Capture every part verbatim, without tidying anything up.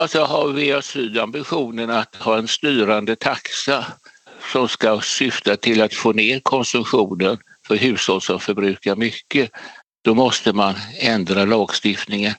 Alltså har V A Syd ambitionen att ha en styrande taxa som ska syfta till att få ner konsumtionen för hushåll som förbrukar mycket, då måste man ändra lagstiftningen.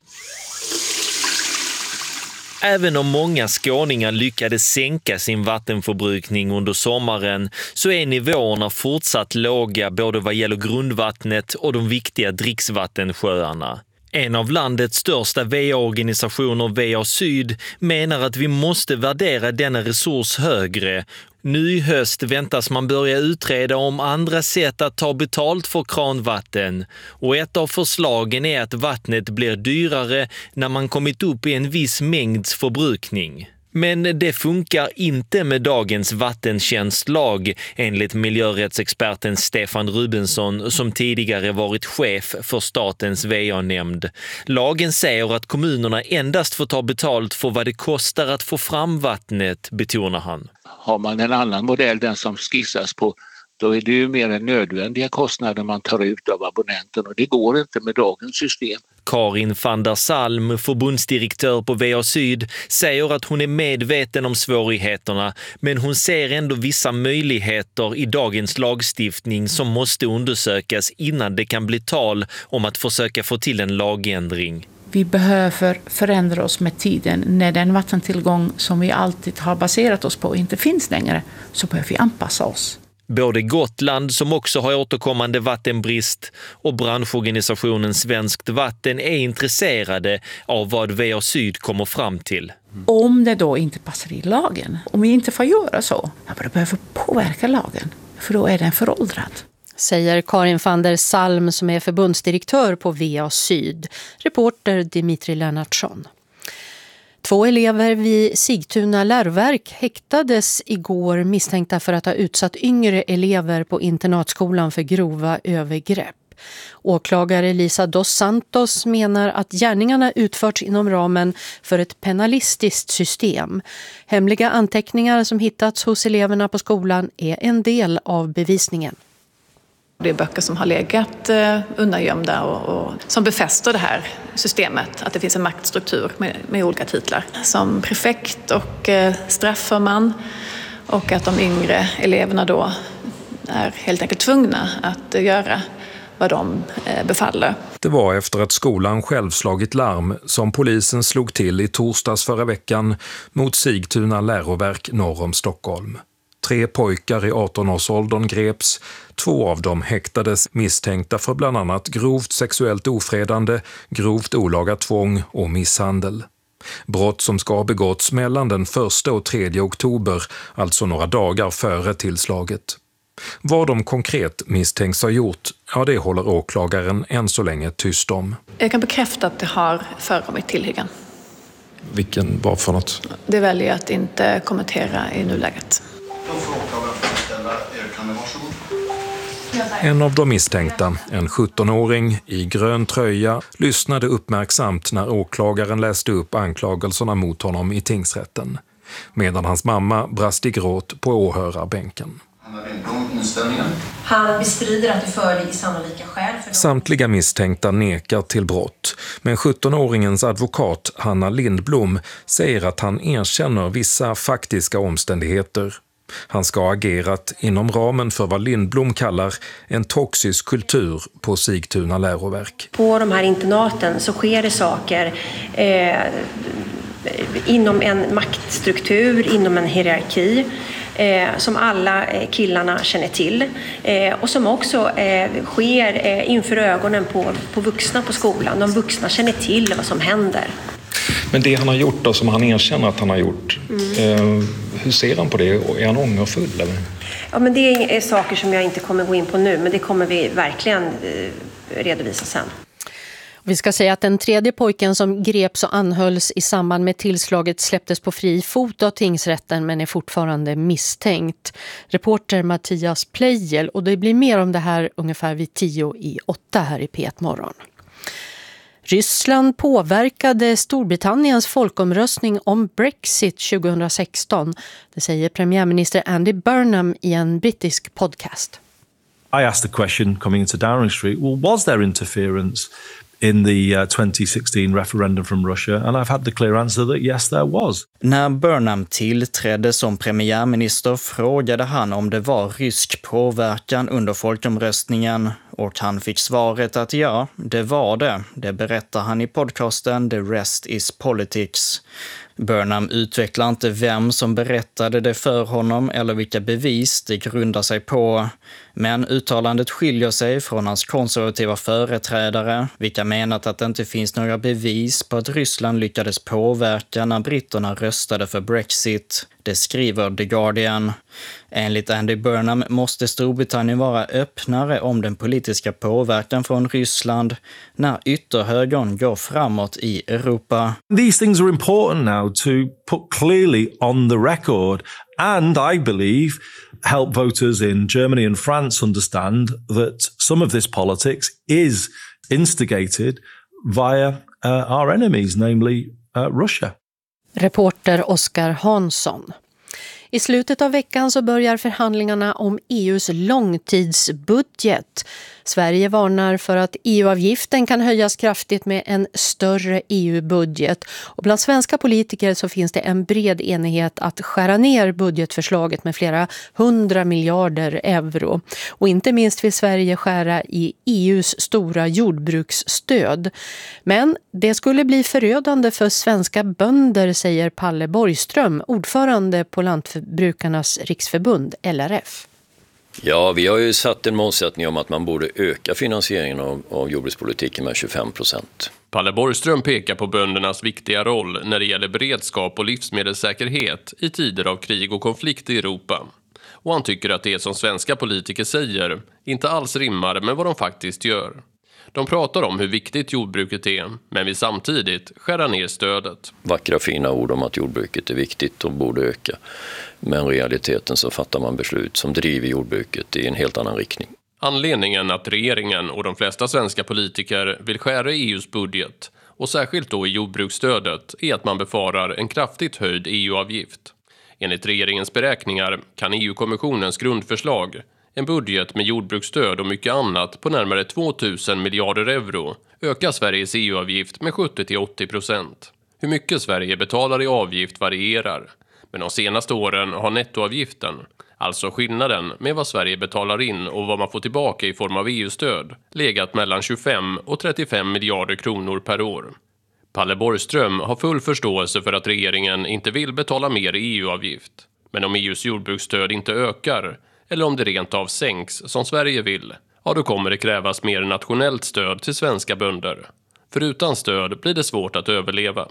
Även om många skåningar lyckades sänka sin vattenförbrukning under sommaren så är nivåerna fortsatt låga både vad gäller grundvattnet och de viktiga dricksvattensjöarna. En av landets största V A-organisationer, V A Syd, menar att vi måste värdera denna resurs högre. Nu i höst väntas man börja utreda om andra sätt att ta betalt för kranvatten. Och ett av förslagen är att vattnet blir dyrare när man kommit upp i en viss mängds förbrukning. Men det funkar inte med dagens vattentjänstlag, enligt miljörättsexperten Stefan Rubensson som tidigare varit chef för statens V A-nämnd. Lagen säger att kommunerna endast får ta betalt för vad det kostar att få fram vattnet, betonar han. Har man en annan modell, den som skissas på, då är det ju mer än nödvändiga kostnader man tar ut av abonnenten och det går inte med dagens system. Karin van der Salm, förbundsdirektör på V A Syd, säger att hon är medveten om svårigheterna, men hon ser ändå vissa möjligheter i dagens lagstiftning som måste undersökas innan det kan bli tal om att försöka få till en lagändring. Vi behöver förändra oss med tiden. När den vattentillgång som vi alltid har baserat oss på inte finns längre, så behöver vi anpassa oss. Både Gotland, som också har återkommande vattenbrist, och branschorganisationen Svenskt Vatten är intresserade av vad V A Syd kommer fram till. Om det då inte passar i lagen, om vi inte får göra så, då behöver vi påverka lagen, för då är den föråldrad. Säger Karin van der Salm som är förbundsdirektör på V A Syd. Reporter Dimitri Lennartsson. Två elever vid Sigtuna läroverk häktades igår misstänkta för att ha utsatt yngre elever på internatskolan för grova övergrepp. Åklagare Lisa dos Santos menar att gärningarna utförts inom ramen för ett penalistiskt system. Hemliga anteckningar som hittats hos eleverna på skolan är en del av bevisningen. Det är böcker som har legat eh, undangömda och, och som befäster det här systemet. Att det finns en maktstruktur med, med olika titlar. Som prefekt och eh, strafförman. Och att de yngre eleverna då är helt enkelt tvungna att eh, göra vad de eh, befaller. Det var efter att skolan själv slagit larm som polisen slog till i torsdags förra veckan mot Sigtuna läroverk norr om Stockholm. Tre pojkar i arton-årsåldern greps, två av dem häktades misstänkta för bland annat grovt sexuellt ofredande, grovt olaga tvång och misshandel. Brott som ska ha begåtts mellan den första och tredje oktober, alltså några dagar före tillslaget. Vad de konkret misstänks ha gjort, ja det håller åklagaren än så länge tyst om. Jag kan bekräfta att det har förekommit tillhyggen. Vilken var för något? Det väljer jag att inte kommentera i nuläget. En av de misstänkta, en sjuttonåring i grön tröja, lyssnade uppmärksamt när åklagaren läste upp anklagelserna mot honom i tingsrätten. Medan hans mamma brast i gråt på åhörarbänken. Han bestrider att det föreligger sannolika skäl för dem. Samtliga misstänkta nekar till brott, men sjuttonåringens advokat Hanna Lindblom säger att han erkänner vissa faktiska omständigheter. Han ska ha agerat inom ramen för vad Lindblom kallar en toxisk kultur på Sigtuna läroverk. På de här internaten så sker det saker eh, inom en maktstruktur, inom en hierarki. Eh, som alla eh, killarna känner till eh, och som också eh, sker eh, inför ögonen på, på vuxna på skolan. De vuxna känner till vad som händer. Men det han har gjort då, som han erkänner att han har gjort, mm. eh, hur ser han på det? Är han ångerfull eller? Ja, men det är saker som jag inte kommer gå in på nu, men det kommer vi verkligen eh, redovisa sen. Vi ska säga att den tredje pojken som greps och anhölls i samband med tillslaget släpptes på fri fot av tingsrätten men är fortfarande misstänkt. Reporter Mattias Pleijel, och det blir mer om det här ungefär vid tio i åtta här i P ett Morgon. Ryssland påverkade Storbritanniens folkomröstning om Brexit tjugohundrasexton. Det säger premiärminister Andy Burnham i en brittisk podcast. I asked the question coming into Downing Street, well, was there interference in the uh, twenty sixteen referendum from Russia, and I've had the clear answer that yes, there was. När Burnham tillträdde som premiärminister frågade han om det var rysk påverkan under folkomröstningen och han fick svaret att ja, det var det. Det berättar han i podcasten The Rest is Politics. Burnham utvecklar inte vem som berättade det för honom eller vilka bevis det grundar sig på. Men uttalandet skiljer sig från hans konservativa företrädare, vilka menat att det inte finns några bevis på att Ryssland lyckades påverka när britterna röstade för Brexit. Det skriver The Guardian. Enligt Andy Burnham måste Storbritannien vara öppnare om den politiska påverkan från Ryssland när ytterhögern går framåt i Europa. These things are important now to put clearly on the record, and I believe help voters in Germany and France understand that some of this politics is instigated via uh, our enemies, namely uh, Russia. Reporter Oskar Hansson. I slutet av veckan så börjar förhandlingarna om E U:s långtidsbudget. Sverige varnar för att E U-avgiften kan höjas kraftigt med en större E U-budget. Och bland svenska politiker så finns det en bred enighet att skära ner budgetförslaget med flera hundra miljarder euro. Och inte minst vill Sverige skära i E U:s stora jordbruksstöd. Men det skulle bli förödande för svenska bönder, säger Palle Borgström, ordförande på Lantbrukarnas riksförbund L R F. Ja, vi har ju satt en målsättning om att man borde öka finansieringen av, av jordbrukspolitiken med tjugofem procent. Palle Borgström pekar på böndernas viktiga roll när det gäller beredskap och livsmedelssäkerhet i tider av krig och konflikt i Europa. Och han tycker att det som svenska politiker säger inte alls rimmar med vad de faktiskt gör. De pratar om hur viktigt jordbruket är, men vill samtidigt skära ner stödet. Vackra fina ord om att jordbruket är viktigt och borde öka. Men i realiteten så fattar man beslut som driver jordbruket i en helt annan riktning. Anledningen att regeringen och de flesta svenska politiker vill skära i E U:s budget, och särskilt då i jordbruksstödet, är att man befarar en kraftigt höjd E U-avgift. Enligt regeringens beräkningar kan E U-kommissionens grundförslag, en budget med jordbruksstöd och mycket annat på närmare tvåtusen miljarder euro, öka Sveriges E U-avgift med sjuttio till åttio procent. Hur mycket Sverige betalar i avgift varierar, men de senaste åren har nettoavgiften, alltså skillnaden med vad Sverige betalar in och vad man får tillbaka i form av E U-stöd, legat mellan tjugofem och trettiofem miljarder kronor per år. Palle Borgström har full förståelse för att regeringen inte vill betala mer i E U-avgift. Men om E U:s jordbruksstöd inte ökar, eller om det rent av sänks som Sverige vill, ja då kommer det krävas mer nationellt stöd till svenska bönder. För utan stöd blir det svårt att överleva.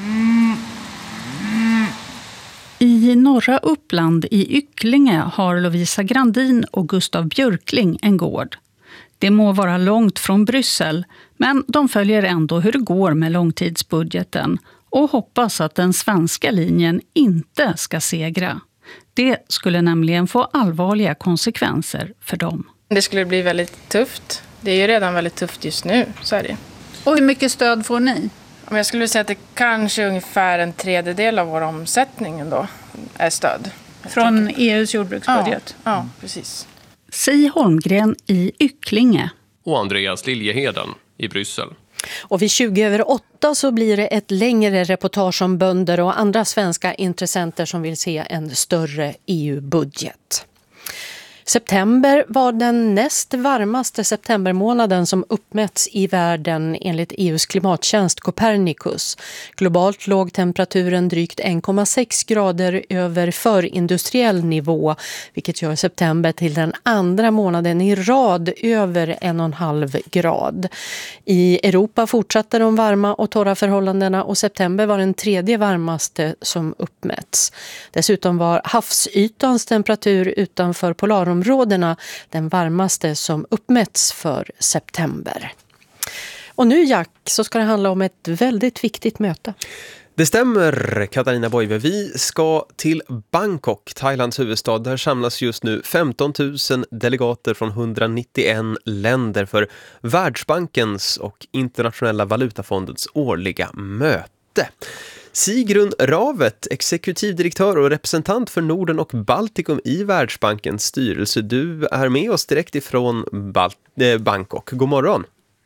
I norra Uppland i Ycklinge har Lovisa Grandin och Gustav Björkling en gård. Det må vara långt från Bryssel, men de följer ändå hur det går med långtidsbudgeten och hoppas att den svenska linjen inte ska segra. Det skulle nämligen få allvarliga konsekvenser för dem. Det skulle bli väldigt tufft. Det är ju redan väldigt tufft just nu, så är det. Och hur mycket stöd får ni? Jag skulle säga att det kanske är ungefär en tredjedel av vår omsättning ändå är stöd. Från E U:s jordbruksbudget? Ja, ja, precis. Si Holmgren i Ycklinge. Och Andreas Liljeheden i Bryssel. Och vid tjugo över åtta så blir det ett längre reportage om bönder och andra svenska intressenter som vill se en större E U-budget. September var den näst varmaste septembermånaden som uppmätts i världen enligt E U:s klimattjänst Copernicus. Globalt låg temperaturen drygt en komma sex grader över förindustriell nivå, vilket gör september till den andra månaden i rad över en och en halv grad. I Europa fortsatte de varma och torra förhållandena och september var den tredje varmaste som uppmätts. Dessutom var havsytans temperatur utanför polarområdet områdena den varmaste som uppmätts för september. Och nu, Jack, så ska det handla om ett väldigt viktigt möte. Det stämmer, Katarina Boive. Vi ska till Bangkok, Thailands huvudstad. Där samlas just nu femton tusen delegater från hundranittioen länder för Världsbankens och Internationella valutafondens årliga möte. Sigrun Ravet, exekutivdirektör och representant för Norden och Baltikum i Världsbankens styrelse. Du är med oss direkt ifrån Bal- eh, Bangkok. God morgon.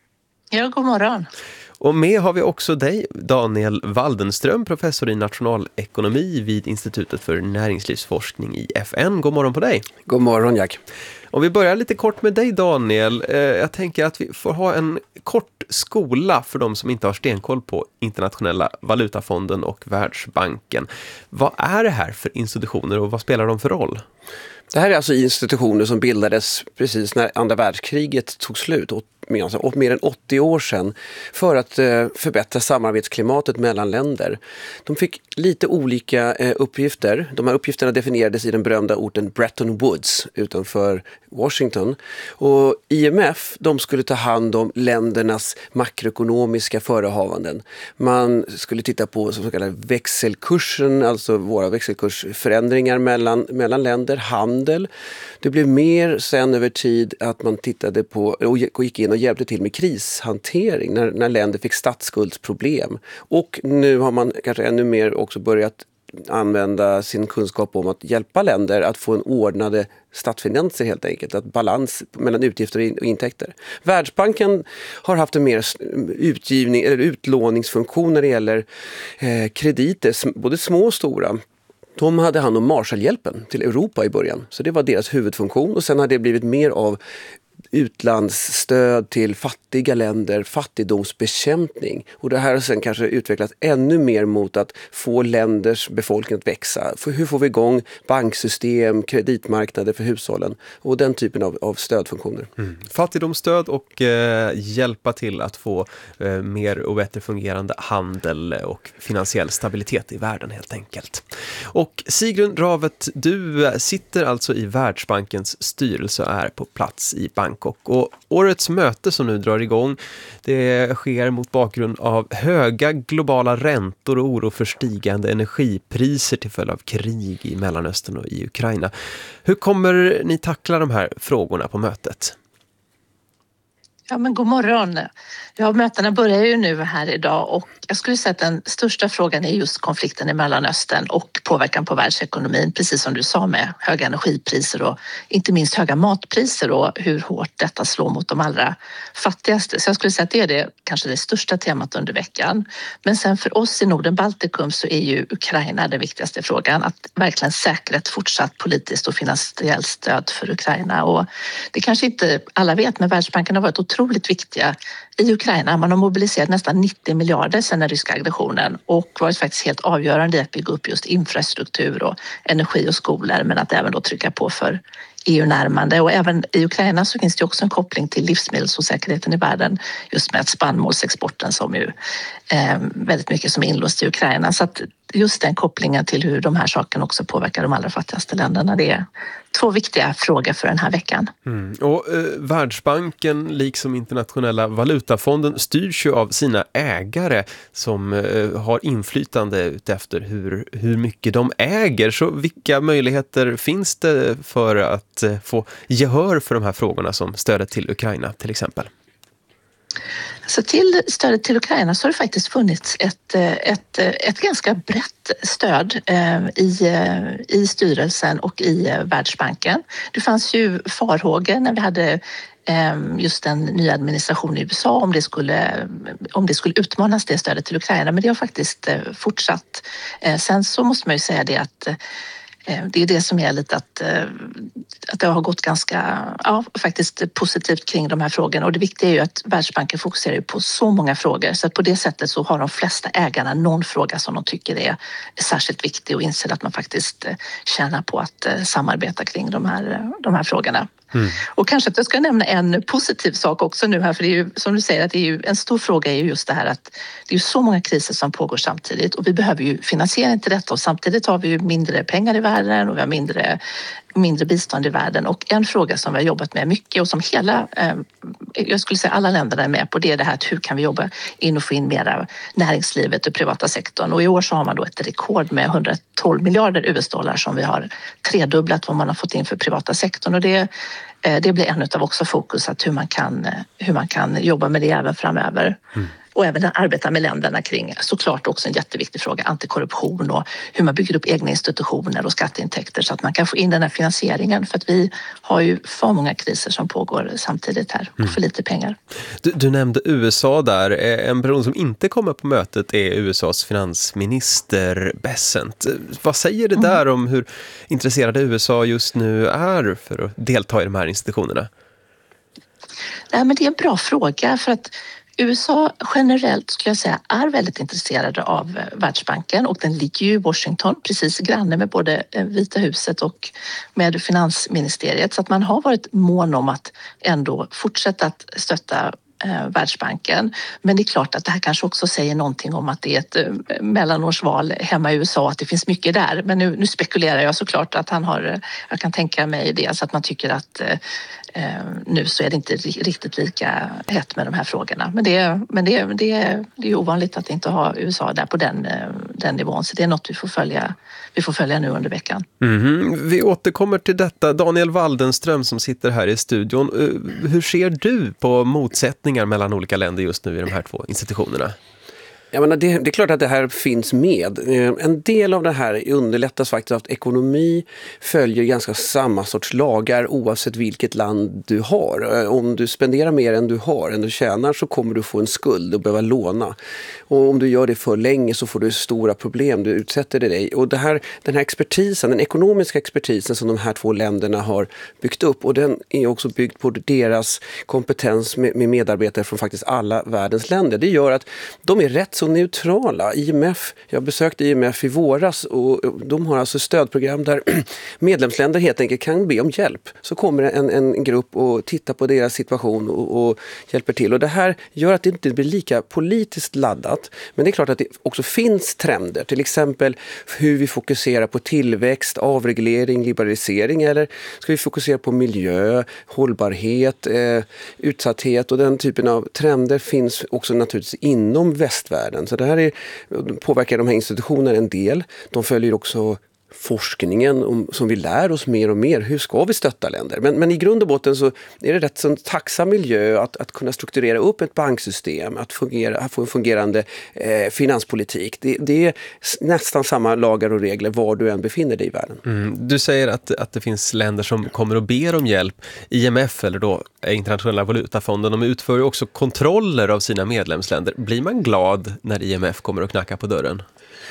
Ja, god morgon. Och med har vi också dig, Daniel Waldenström, professor i nationalekonomi vid Institutet för näringslivsforskning i F N. God morgon på dig. God morgon, Jack. Om vi börjar lite kort med dig, Daniel. Eh, jag tänker att vi får ha en kort skola för de som inte har stenkoll på Internationella valutafonden och Världsbanken. Vad är det här för institutioner och vad spelar de för roll? Det här är alltså institutioner som bildades precis när andra världskriget tog slut, och mer än åttio år sedan, för att eh, förbättra samarbetsklimatet mellan länder. De fick lite olika eh, uppgifter. De här uppgifterna definierades i den berömda orten Bretton Woods utanför Washington. Och I M F, de skulle ta hand om ländernas makroekonomiska förehavanden. Man skulle titta på så kallade växelkursen, alltså våra växelkursförändringar mellan, mellan länder, handel. Det blev mer sen över tid att man tittade på och gick in och hjälpte till med krishantering när, när länder fick statsskuldsproblem. Och nu har man kanske ännu mer också börjat använda sin kunskap om att hjälpa länder att få en ordnade statsfinanser helt enkelt, att balans mellan utgifter och intäkter. Världsbanken har haft en mer utgivning eller utlåningsfunktion när det gäller eh, krediter, både små och stora. De hade hand om Marshallhjälpen till Europa i början, så det var deras huvudfunktion, och sen har det blivit mer av utlandsstöd till fattiga länder, fattigdomsbekämpning. Och det här har sen kanske utvecklats ännu mer mot att få länders befolkning att växa. För hur får vi igång banksystem, kreditmarknader för hushållen och den typen av, av stödfunktioner. Mm. Fattigdomsstöd och eh, hjälpa till att få eh, mer och bättre fungerande handel och finansiell stabilitet i världen helt enkelt. Och Sigrun Ravet, du sitter alltså i Världsbankens styrelse och är på plats i Bangkok. Och årets möte som nu drar igång, det sker mot bakgrund av höga globala räntor och oro för stigande energipriser till följd av krig i Mellanöstern och i Ukraina. Hur kommer ni tackla de här frågorna på mötet? Ja, men god morgon. Ja, mötena börjar ju nu här idag och jag skulle säga att den största frågan är just konflikten i Mellanöstern och påverkan på världsekonomin, precis som du sa, med höga energipriser och inte minst höga matpriser och hur hårt detta slår mot de allra fattigaste. Så jag skulle säga att det är det, kanske det största temat under veckan. Men sen för oss i Norden Baltikum så är ju Ukraina den viktigaste frågan, att verkligen säkra ett fortsatt politiskt och finansiellt stöd för Ukraina. Och det kanske inte alla vet, men Världsbanken har varit otroligt viktiga i Ukraina. Man har mobiliserat nästan nittio miljarder sedan den ryska aggressionen och varit faktiskt helt avgörande i att bygga upp just infrastruktur och energi och skolor, men att även då trycka på för E U-närmande. Och även i Ukraina så finns det också en koppling till livsmedelsosäkerheten i världen, just med att spannmålsexporten som ju eh, väldigt mycket som är inlåst i Ukraina. Så att just den kopplingen till hur de här sakerna också påverkar de allra fattigaste länderna, det är två viktiga frågor för den här veckan. Mm. Och eh, Världsbanken liksom Internationella valutafonden styrs ju av sina ägare som eh, har inflytande utefter hur, hur mycket de äger. Så vilka möjligheter finns det för att eh, få gehör för de här frågorna som stödet till Ukraina till exempel? Så till stödet till Ukraina så har det faktiskt funnits ett, ett, ett ganska brett stöd i, i styrelsen och i Världsbanken. Det fanns ju farhågor när vi hade just en ny administration i U S A om det skulle, om det skulle utmanas det stödet till Ukraina, men det har faktiskt fortsatt. Sen så måste man ju säga det att det är det som är lite att, att det har gått ganska ja, faktiskt positivt kring de här frågorna. Och det viktiga är ju att Världsbanken fokuserar ju på så många frågor. Så att på det sättet så har de flesta ägarna någon fråga som de tycker är särskilt viktig och inser att man faktiskt tjänar på att samarbeta kring de här, de här frågorna. Mm. Och kanske att jag ska nämna en positiv sak också nu här, för det är ju som du säger att det är ju en stor fråga är ju just det här att det är ju så många kriser som pågår samtidigt och vi behöver ju finansiering till detta och samtidigt har vi ju mindre pengar i världen och vi har mindre mindre bistånd i världen. Och en fråga som vi har jobbat med mycket och som hela, eh, jag skulle säga alla länderna är med på, det är det här att hur kan vi jobba in och få in mera näringslivet och privata sektorn. Och i år så har man då ett rekord med hundratolv miljarder U S-dollar som vi har tredubblat vad man har fått in för privata sektorn. Och det, eh, det blir en av också fokus att hur man kan, hur man kan jobba med det även framöver. Mm. och även arbeta med länderna kring såklart också en jätteviktig fråga, antikorruption och hur man bygger upp egna institutioner och skatteintäkter så att man kan få in den här finansieringen, för att vi har ju för många kriser som pågår samtidigt här och för lite pengar. Du, du nämnde U S A där. En person som inte kommer på mötet är U S A:s finansminister Bessent. Vad säger det där om hur intresserade U S A just nu är för att delta i de här institutionerna? Nej, men det är en bra fråga, för att U S A generellt skulle jag säga är väldigt intresserade av Världsbanken, och den ligger ju i Washington, precis granne med både Vita huset och med finansministeriet, så att man har varit mån om att ändå fortsätta att stötta eh, Världsbanken. Men det är klart att det här kanske också säger någonting om att det är ett eh, mellanårsval hemma i U S A, att det finns mycket där. Men nu, nu spekulerar jag såklart att han har, jag kan tänka mig det, så att man tycker att eh, nu så är det inte riktigt lika hett med de här frågorna. Men det är, men det är, det är, det är ovanligt att inte ha U S A där på den, den nivån. Så det är något vi får följa, vi får följa nu under veckan. Mm-hmm. Vi återkommer till detta. Daniel Waldenström som sitter här i studion. Hur ser du på motsättningar mellan olika länder just nu i de här två institutionerna? Jag menar, det, det är klart att det här finns med. En del av det här underlättas faktiskt av att ekonomi följer ganska samma sorts lagar oavsett vilket land du har. Om du spenderar mer än du har, än du tjänar, så kommer du få en skuld och behöva låna. Och om du gör det för länge så får du stora problem, du utsätter dig. Och det här, den här expertisen, den ekonomiska expertisen som de här två länderna har byggt upp, och den är också byggd på deras kompetens med, med medarbetare från faktiskt alla världens länder. Det gör att de är rätt så neutrala. I M F, jag besökte I M F i våras, och de har alltså stödprogram där medlemsländer helt enkelt kan be om hjälp. Så kommer en, en grupp och tittar på deras situation och, och hjälper till. Och det här gör att det inte blir lika politiskt laddat. Men det är klart att det också finns trender. Till exempel hur vi fokuserar på tillväxt, avreglering, liberalisering, eller ska vi fokusera på miljö, hållbarhet, eh, utsatthet, och den typen av trender finns också naturligtvis inom västvärlden. Så det här är, påverkar de här institutionerna en del. De följer också forskningen om, som vi lär oss mer och mer. Hur ska vi stötta länder? Men, men i grund och botten så är det rätt så tacksam miljö att, att kunna strukturera upp ett banksystem, att fungera, få en fungerande eh, finanspolitik. Det, det är nästan samma lagar och regler var du än befinner dig i världen. Mm. Du säger att, att det finns länder som kommer och ber om hjälp. I M F, eller då Internationella valutafonden, de utför ju också kontroller av sina medlemsländer. Blir man glad när I M F kommer och knackar på dörren?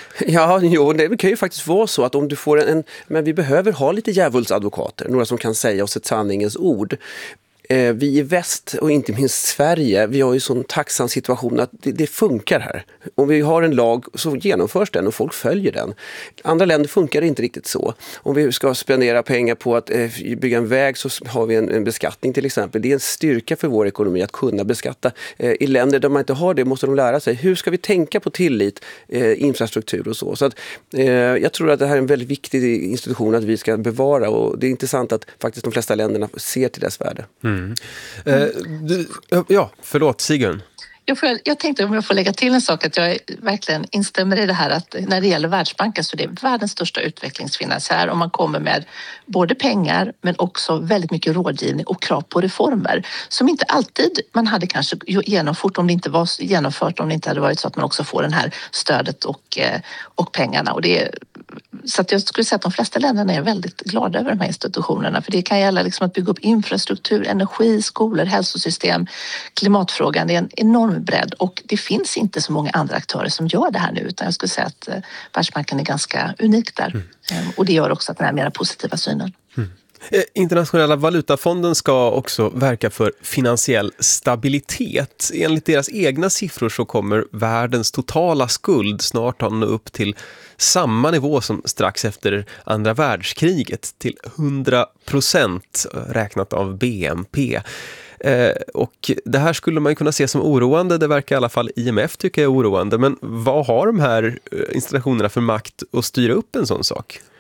Ja, jo, det kan ju faktiskt vara så att om du får en, en men vi behöver ha lite djävulsadvokater, några som kan säga oss ett sanningens ord. Eh, vi i väst, och inte minst Sverige, vi har ju sån tacksam situation att det, det funkar här. Om vi har en lag så genomförs den och folk följer den. Andra länder funkar det inte riktigt så. Om vi ska spendera pengar på att eh, bygga en väg så har vi en, en beskattning till exempel. Det är en styrka för vår ekonomi att kunna beskatta. Eh, I länder där man inte har det måste de lära sig. Hur ska vi tänka på tillit, eh, infrastruktur och så. Så att, eh, jag tror att det här är en väldigt viktig institution att vi ska bevara, och det är intressant att faktiskt de flesta länderna ser till dess värde. Mm. Mm. Eh, du, ja, förlåt Sigrun. Jag, får, jag tänkte om jag får lägga till en sak, att jag verkligen instämmer i det här att när det gäller Världsbanken så det är världens största utvecklingsfinansiär, och man kommer med både pengar men också väldigt mycket rådgivning och krav på reformer som inte alltid man hade kanske genomfört om det inte var genomfört, om det inte hade varit så att man också får det här stödet och, och pengarna. Och det är, så att jag skulle säga att de flesta länderna är väldigt glada över de här institutionerna, för det kan gälla liksom att bygga upp infrastruktur, energi, skolor, hälsosystem, klimatfrågan. Det är en enorm bredd, och det finns inte så många andra aktörer som gör det här nu, utan jag skulle säga att Världsbanken är ganska unik där. Mm. Och det gör också att den här mer positiva synen. Mm. Internationella valutafonden ska också verka för finansiell stabilitet. Enligt deras egna siffror så kommer världens totala skuld snart att nå upp till samma nivå som strax efter andra världskriget, till hundra procent räknat av B N P. Eh, och det här skulle man ju kunna se som oroande. Det verkar i alla fall I M F tycka är oroande. Men vad har de här institutionerna för makt att styra upp en sån sak?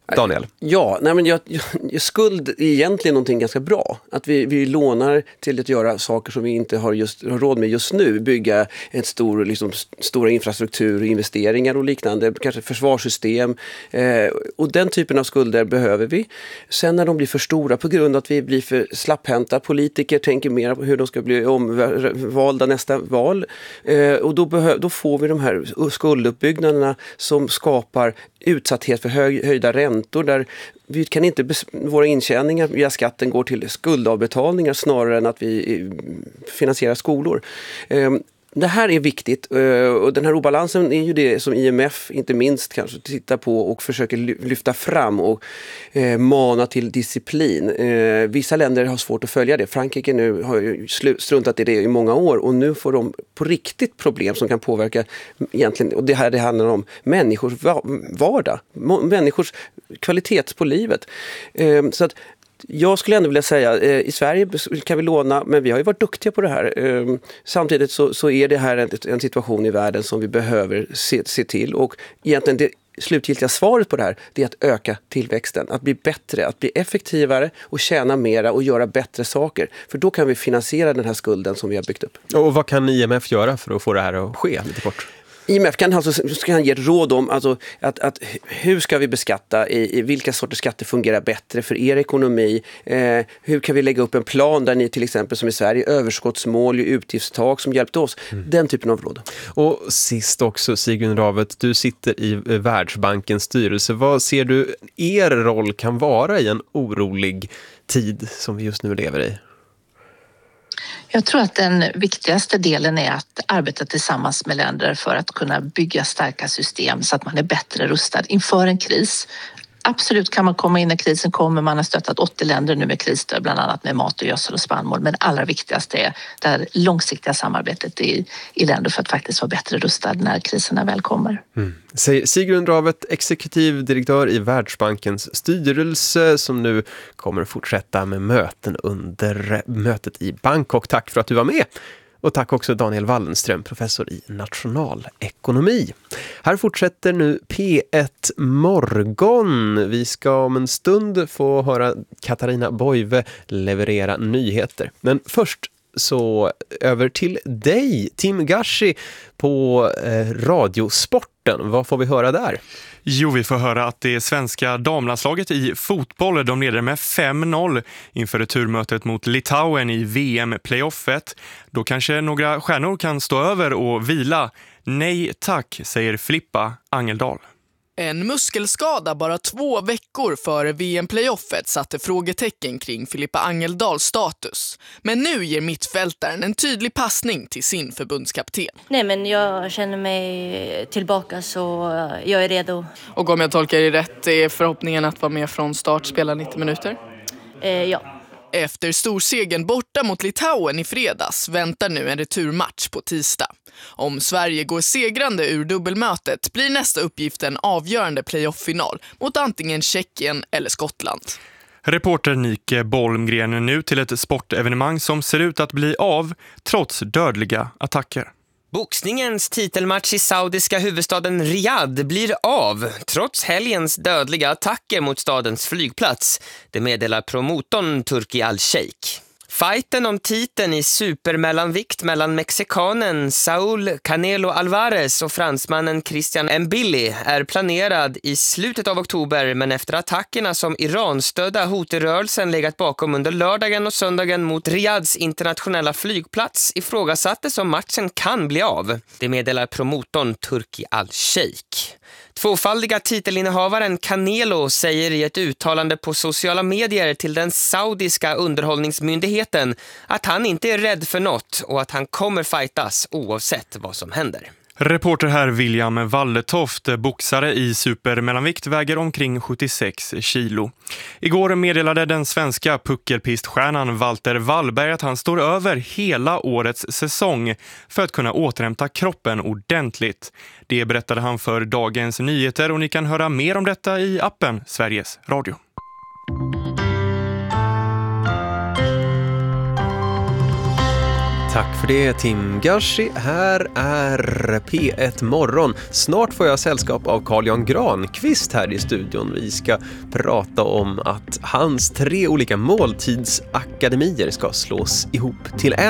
Daniel? Ja, nej men jag, jag, skuld är egentligen någonting ganska bra. Att vi, vi lånar till att göra saker som vi inte har, just, har råd med just nu. Bygga ett stor, liksom, stora infrastruktur, investeringar och liknande. Kanske försvarssystem. Eh, och den typen av skulder behöver vi. Sen när de blir för stora på grund av att vi blir för slapphänta. Politiker tänker mer på hur de ska bli omvalda nästa val. Eh, och då, behö, då får vi de här skulduppbyggnaderna som skapar utsatthet för höj, höjda räntor där vi kan inte, våra intjäningar via skatten går till skuldavbetalningar snarare än att vi finansierar skolor. Det här är viktigt och den här obalansen är ju det som I M F inte minst kanske tittar på och försöker lyfta fram och mana till disciplin. Vissa länder har svårt att följa det. Frankrike nu har ju struntat i det i många år och nu får de på riktigt problem som kan påverka egentligen, och det här det handlar om människors vardag, människors kvalitet på livet. Så att jag skulle ändå vilja säga, eh, i Sverige kan vi låna, men vi har ju varit duktiga på det här. Eh, samtidigt så, så är det här en, en situation i världen som vi behöver se, se till. Och egentligen det slutgiltiga svaret på det här, det är att öka tillväxten. Att bli bättre, att bli effektivare och tjäna mera och göra bättre saker. För då kan vi finansiera den här skulden som vi har byggt upp. Och vad kan I M F göra för att få det här att ske lite kort? I M F kan alltså kan ge ett råd om alltså, att, att hur ska vi beskatta, i, i vilka sorters skatter fungerar bättre för er ekonomi, eh, hur kan vi lägga upp en plan där ni till exempel som i Sverige överskottsmål och utgiftstak som hjälpte oss, mm. den typen av råd. Och sist också Sigrun Ravet, du sitter i Världsbankens styrelse. Vad ser du er roll kan vara i en orolig tid som vi just nu lever i? Jag tror att den viktigaste delen är att arbeta tillsammans med länder för att kunna bygga starka system så att man är bättre rustad inför en kris. Absolut kan man komma in när krisen kommer. Man har stöttat åttio länder nu med krisstöd, bland annat med mat och gödsel och spannmål. Men allra viktigaste är det långsiktiga samarbetet i, i länder för att faktiskt vara bättre rustad när kriserna väl kommer. Mm. Säger Sigrun Ravet, exekutiv direktör i Världsbankens styrelse, som nu kommer att fortsätta med möten under mötet i Bangkok. Tack för att du var med. Och tack också Daniel Wallenström, professor i nationalekonomi. Här fortsätter nu P ett Morgon. Vi ska om en stund få höra Katarina Boive leverera nyheter. Men först så över till dig, Tim Gashi, på eh, Radiosporten. Vad får vi höra där? Jo, vi får höra att det svenska damlandslaget i fotboll, de leder med fem noll inför returmötet mot Litauen i V M-playoffet. Då kanske några stjärnor kan stå över och vila. Nej tack, säger Filippa Angeldal. En muskelskada bara två veckor före V M-playoffet satte frågetecken kring Filippa Angeldals status. Men nu ger mittfältaren en tydlig passning till sin förbundskapten. Nej, men jag känner mig tillbaka, så jag är redo. Och om jag tolkar det rätt är förhoppningen att vara med från start, spela nittio minuter? Eh, ja. Efter storsegen borta mot Litauen i fredags väntar nu en returmatch på tisdag. Om Sverige går segrande ur dubbelmötet blir nästa uppgift en avgörande playoff-final mot antingen Tjeckien eller Skottland. Reporter Nike Bolmgren nu till ett sportevenemang som ser ut att bli av trots dödliga attacker. Boxningens titelmatch i saudiska huvudstaden Riyadh blir av trots helgens dödliga attacker mot stadens flygplats. Det meddelar promotorn Turki Al-Sheikh. Fighten om titeln i supermellanvikt mellan mexikanen Saul Canelo Alvarez och fransmannen Christian Mbili är planerad i slutet av oktober, men efter attackerna som Iran-stödda Houthi-rörelsen legat bakom under lördagen och söndagen mot Riyadhs internationella flygplats ifrågasattes om matchen kan bli av. Det meddelar promotorn Turki Al-Sheikh. Tvåfaldiga titelinnehavaren Canelo säger i ett uttalande på sociala medier till den saudiska underhållningsmyndigheten att han inte är rädd för något och att han kommer fightas oavsett vad som händer. Reporter här William Walletoft, boxare i supermellanvikt, väger omkring sjuttiosex kilo. Igår meddelade den svenska puckelpiststjärnan Walter Wallberg att han står över hela årets säsong för att kunna återhämta kroppen ordentligt. Det berättade han för Dagens Nyheter och ni kan höra mer om detta i appen Sveriges Radio. Tack för det, Tim Gashi. Här är P ett Morgon. Snart får jag sällskap av Carl-Jan Granqvist här i studion. Vi ska prata om att hans tre olika måltidsakademier ska slås ihop till en.